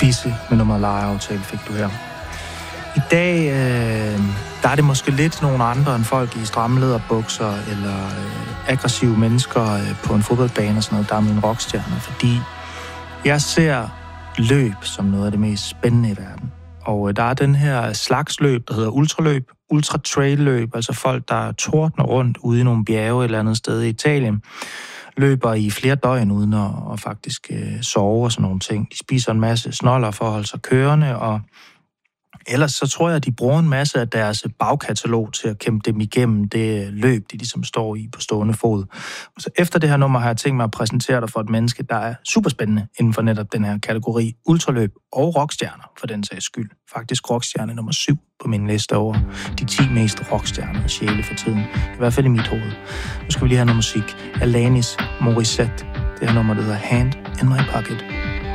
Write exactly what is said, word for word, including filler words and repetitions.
Fisse med nummeret Lejeaftale fik du her. I dag, øh, der er det måske lidt nogle andre end folk i stramme læderbukser eller øh, aggressive mennesker øh, på en fodboldbane og sådan noget, der er mine rockstjerner, fordi jeg ser løb som noget af det mest spændende i verden. Og øh, der er den her slags løb, der hedder ultraløb, ultra-trail-løb, altså folk, der tordner rundt ude i nogle bjerge et eller andet sted i Italien, løber i flere døgn uden at, at faktisk øh, sove og sådan nogle ting. De spiser en masse snoller for at holde sig kørende, og ellers så tror jeg, at de bruger en masse af deres bagkatalog til at kæmpe dem igennem det løb, de ligesom står i på stående fod. Og så efter det her nummer har jeg tænkt mig at præsentere dig for et menneske, der er superspændende inden for netop den her kategori ultraløb og rockstjerner, for den sags skyld. Faktisk rockstjerne nummer syv på min liste over de ti mest rockstjerner og sjæle for tiden. I hvert fald i mit hoved. Nu skal vi lige have noget musik. Alanis Morissette. Det her nummer, der hedder Hand in My Pocket.